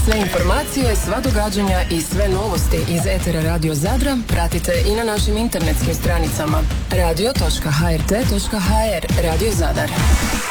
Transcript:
Sve informacije, sva događanja i sve novosti iz etera Radio Zadra pratite i na našim internetskim stranicama radio.hrt.hr. Radio Zadar.